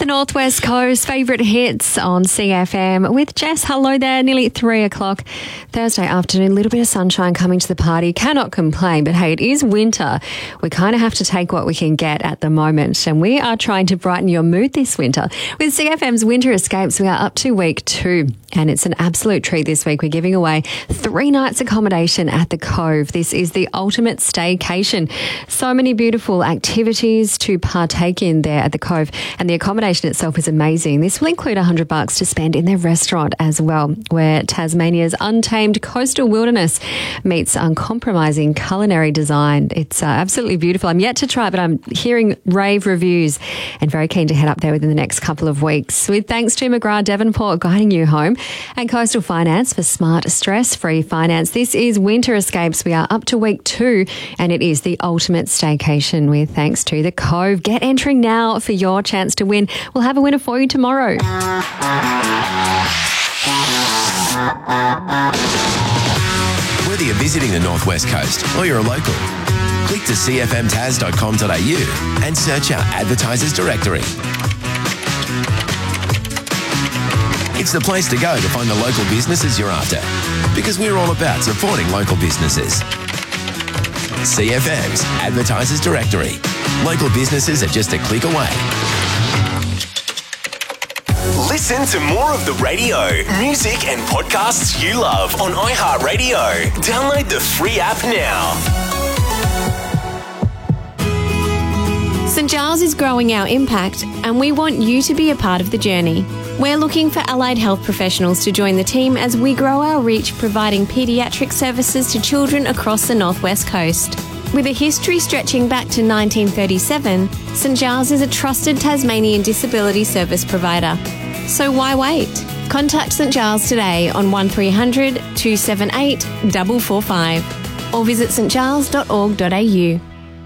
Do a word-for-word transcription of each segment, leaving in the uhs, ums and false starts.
The Northwest Coast favourite hits on C F M with Jess. Hello there, nearly three o'clock Thursday afternoon. A little bit of sunshine coming to the party. Cannot complain, but hey, it is winter. We kind of have to take what we can get at the moment, and we are trying to brighten your mood this winter. With C F M's Winter Escapes, we are up to week two, and it's an absolute treat this week. We're giving away three nights accommodation at the Cove. This is the ultimate staycation. So many beautiful activities to partake in there at the Cove, and the accommodation itself is amazing. This will include one hundred bucks to spend in their restaurant as well, where Tasmania's untamed coastal wilderness meets uncompromising culinary design. It's uh, absolutely beautiful. I'm yet to try, but I'm hearing rave reviews and very keen to head up there within the next couple of weeks. With thanks to McGrath Devonport guiding you home, and Coastal Finance for smart, stress-free finance. This is Winter Escapes. We are up to week two, and it is the ultimate staycation with thanks to the Cove. Get entering now for your chance to win. We'll have a winner for you tomorrow. Whether you're visiting the Northwest Coast or you're a local, click to c f m tas dot com dot a u and search our advertisers directory. It's the place to go to find the local businesses you're after, because we're all about supporting local businesses. C F M's Advertisers Directory. Local businesses are just a click away. Listen to more of the radio, music and podcasts you love on iHeartRadio. Download the free app now. St Giles is growing our impact, and we want you to be a part of the journey. We're looking for allied health professionals to join the team as we grow our reach, providing paediatric services to children across the Northwest Coast. With a history stretching back to nineteen thirty-seven, St Giles is a trusted Tasmanian disability service provider. So why wait? Contact St Giles today on one three hundred, two seven eight, four four five or visit st giles dot org dot a u.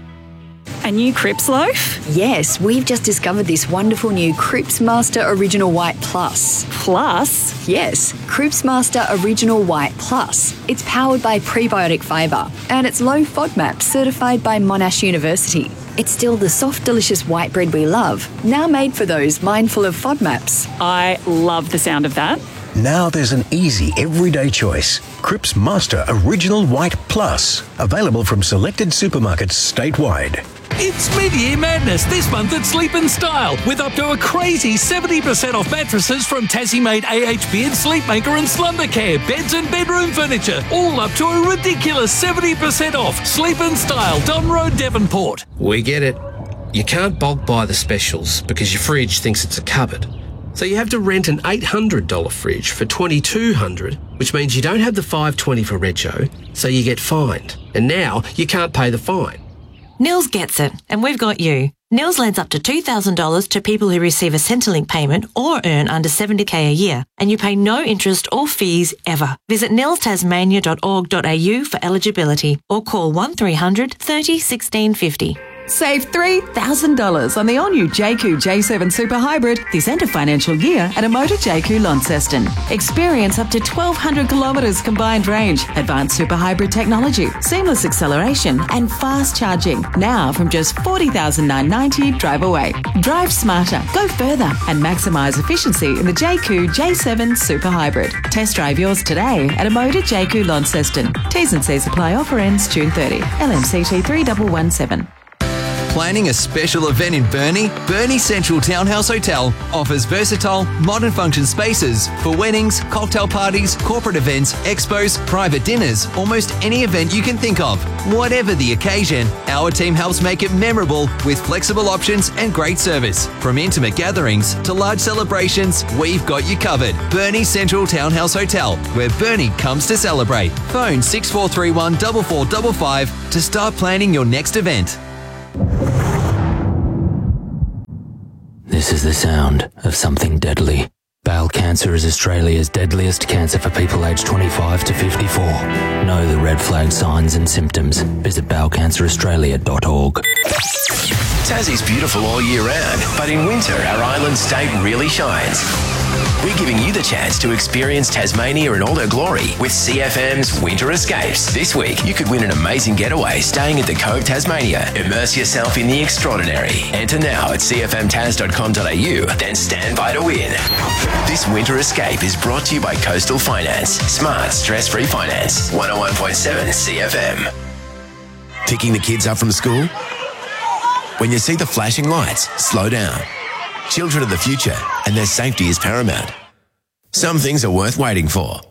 A new Cripps loaf? Yes, we've just discovered this wonderful new Cripps Master Original White Plus. Plus? Yes, Cripps Master Original White Plus. It's powered by prebiotic fibre, and it's low FODMAP certified by Monash University. It's still the soft, delicious white bread we love, now made for those mindful of FODMAPs. I love the sound of that. Now there's an easy, everyday choice. Cripps Master Original White Plus. Available from selected supermarkets statewide. It's mid-year madness this month at Sleep and Style, with up to a crazy seventy percent off mattresses from Tassie-made A H Beard, Sleepmaker and Slumbercare, beds and bedroom furniture, all up to a ridiculous seventy percent off. Sleep and Style, Don Road, Devonport. We get it. You can't bulk buy the specials because your fridge thinks it's a cupboard. So you have to rent an eight hundred dollars fridge for twenty-two hundred dollars, which means you don't have the five hundred twenty dollars for rego, so you get fined. And now you can't pay the fine. Nils gets it, and we've got you. Nils lends up to two thousand dollars to people who receive a Centrelink payment or earn under seventy thousand a year, and you pay no interest or fees ever. Visit nils tasmania dot org dot a u for eligibility or call one three hundred, thirty, sixteen fifty. Save three thousand dollars on the all-new J Q J seven Super Hybrid this end of financial year at a Motor J Q Launceston. Experience up to twelve hundred kilometres combined range, advanced Super Hybrid technology, seamless acceleration and fast charging. Now from just forty thousand nine hundred ninety dollars drive away. Drive smarter, go further and maximise efficiency in the J Q J seven Super Hybrid. Test drive yours today at a Motor J Q Launceston. T's and C's apply. Offer ends June thirtieth. L M C T three one one seven. Planning a special event in Burnie? Burnie Central Townhouse Hotel offers versatile, modern function spaces for weddings, cocktail parties, corporate events, expos, private dinners, almost any event you can think of. Whatever the occasion, our team helps make it memorable with flexible options and great service. From intimate gatherings to large celebrations, we've got you covered. Burnie Central Townhouse Hotel, where Burnie comes to celebrate. Phone six four three one, four four five five to start planning your next event. This is the sound of something deadly. Bowel cancer is Australia's deadliest cancer for people aged twenty-five to fifty-four. Know the red flag signs and symptoms. Visit bowel cancer australia dot org. Tassie's beautiful all year round, but in winter our island state really shines. We're giving you the chance to experience Tasmania in all her glory with C F M's Winter Escapes. This week, you could win an amazing getaway staying at the Cove Tasmania. Immerse yourself in the extraordinary. Enter now at c f m tas dot com dot a u, then stand by to win. This Winter Escape is brought to you by Coastal Finance. Smart, stress-free finance. one oh one point seven C F M. Picking the kids up from school? When you see the flashing lights, slow down. Children are the future, and their safety is paramount. Some things are worth waiting for.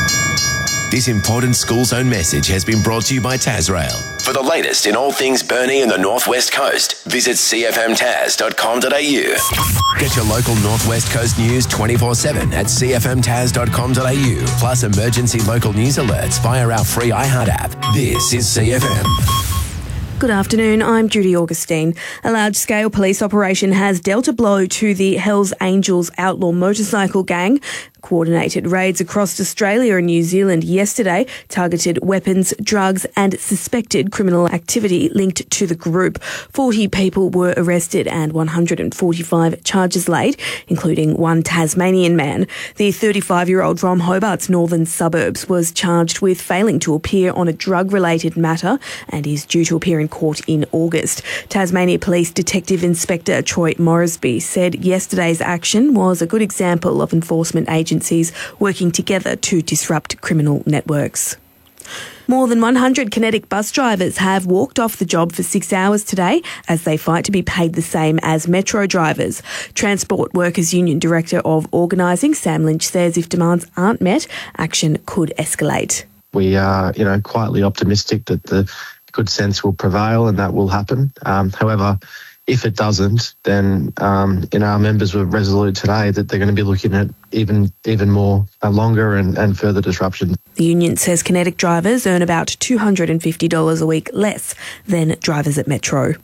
This important school zone message has been brought to you by Tasrail. For the latest in all things Burnie and the North West Coast, visit c f m tas dot com dot a u. Get your local North West Coast news twenty-four seven at c f m tas dot com dot a u, plus emergency local news alerts via our free iHeart app. This is C F M. Good afternoon, I'm Judy Augustine. A large-scale police operation has dealt a blow to the Hells Angels outlaw motorcycle gang. Coordinated raids across Australia and New Zealand yesterday targeted weapons, drugs and suspected criminal activity linked to the group. forty people were arrested and one hundred forty-five charges laid, including one Tasmanian man. The thirty-five-year-old from Hobart's northern suburbs was charged with failing to appear on a drug-related matter and is due to appear in court in August. Tasmania Police Detective Inspector Troy Moresby said yesterday's action was a good example of enforcement agencies working together to disrupt criminal networks. More than one hundred Kinetic bus drivers have walked off the job for six hours today as they fight to be paid the same as Metro drivers. Transport Workers Union Director of Organising, Sam Lynch, says if demands aren't met, action could escalate. We are, you know, quietly optimistic that the good sense will prevail and that will happen. Um, however, if it doesn't, then um, you know, our members were resolute today that they're going to be looking at even even more uh, longer and, and further disruption. The union says Kinetic drivers earn about two hundred fifty dollars a week less than drivers at Metro.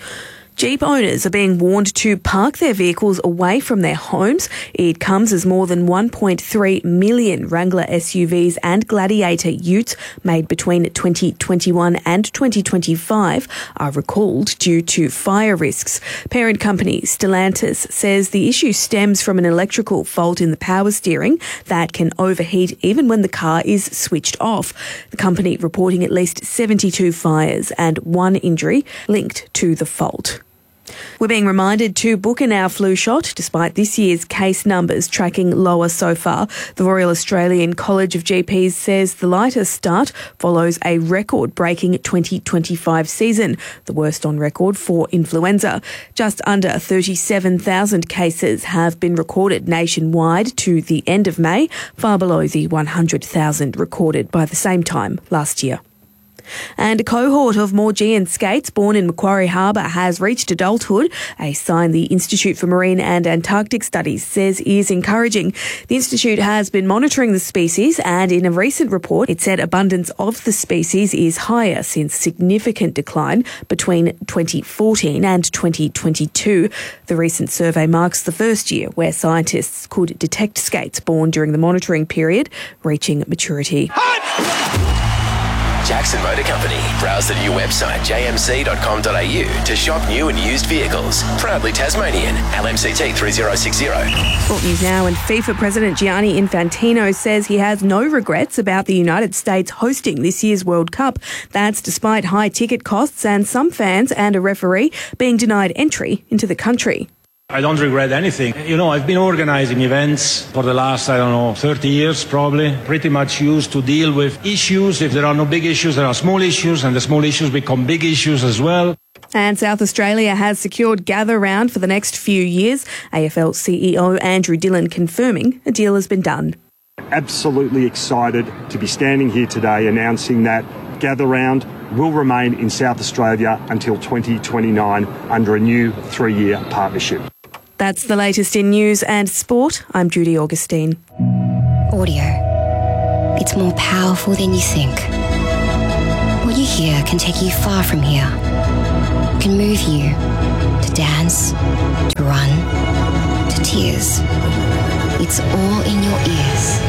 Jeep owners are being warned to park their vehicles away from their homes. It comes as more than one point three million Wrangler S U Vs and Gladiator utes made between twenty twenty-one and twenty twenty-five are recalled due to fire risks. Parent company Stellantis says the issue stems from an electrical fault in the power steering that can overheat even when the car is switched off. The company reporting at least seventy-two fires and one injury linked to the fault. We're being reminded to book an our flu shot despite this year's case numbers tracking lower so far. The Royal Australian College of G Ps says the lighter start follows a record-breaking twenty twenty-five season, the worst on record for influenza. Just under thirty-seven thousand cases have been recorded nationwide to the end of May, far below the one hundred thousand recorded by the same time last year. And a cohort of Maugean skates born in Macquarie Harbour has reached adulthood, a sign the Institute for Marine and Antarctic Studies says is encouraging. The Institute has been monitoring the species, and in a recent report it said abundance of the species is higher since significant decline between twenty fourteen and twenty twenty-two. The recent survey marks the first year where scientists could detect skates born during the monitoring period reaching maturity. Jackson Motor Company. Browse the new website j m c dot com dot a u to shop new and used vehicles. Proudly Tasmanian. L M C T three zero six zero. Sport News now, and FIFA President Gianni Infantino says he has no regrets about the United States hosting this year's World Cup. That's despite high ticket costs and some fans and a referee being denied entry into the country. I don't regret anything. You know, I've been organizing events for the last, I don't know, thirty years probably. Pretty much used to deal with issues. If there are no big issues, there are small issues, and the small issues become big issues as well. And South Australia has secured Gather Round for the next few years. A F L C E O Andrew Dillon confirming a deal has been done. Absolutely excited to be standing here today announcing that Gather Round will remain in South Australia until twenty twenty-nine under a new three-year partnership. That's the latest in news and sport. I'm Judy Augustine. Audio. It's more powerful than you think. What you hear can take you far from here. It can move you to dance, to run, to tears. It's all in your ears.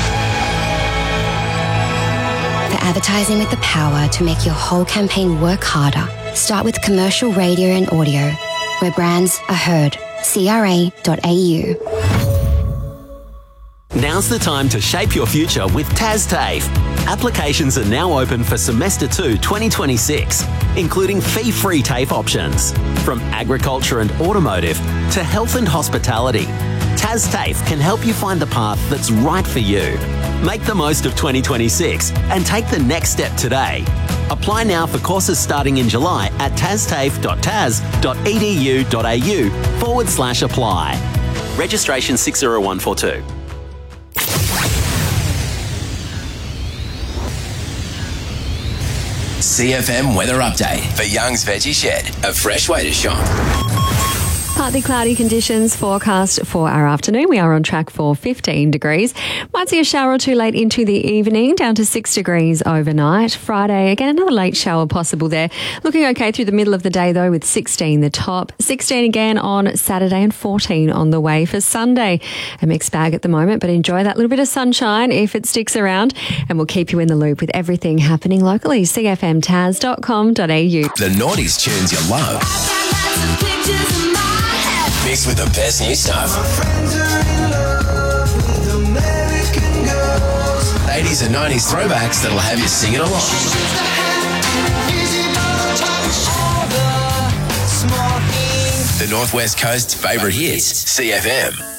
For advertising with the power to make your whole campaign work harder, start with commercial radio and audio, where brands are heard. C R A dot A U. Now's the time to shape your future with TASTAFE. Applications are now open for Semester two twenty twenty-six, including fee-free TAFE options. From agriculture and automotive to health and hospitality, TASTAFE can help you find the path that's right for you. Make the most of twenty twenty-six and take the next step today. Apply now for courses starting in July at tastafe.tas.edu.au forward slash apply. Registration six zero one four two. C F M weather update for Young's Veggie Shed, a fresh way to shop. Partly cloudy conditions forecast for our afternoon. We are on track for fifteen degrees. Might see a shower or two late into the evening, down to six degrees overnight. Friday, again, another late shower possible there. Looking okay through the middle of the day, though, with sixteen the top. sixteen again on Saturday and fourteen on the way for Sunday. A mixed bag at the moment, but enjoy that little bit of sunshine if it sticks around. And we'll keep you in the loop with everything happening locally. c f m tas dot com dot a u. The noughties tunes you love, mixed with the best new stuff. eighties and nineties throwbacks that'll have you singing along. The Northwest Coast's favourite hits, C F M.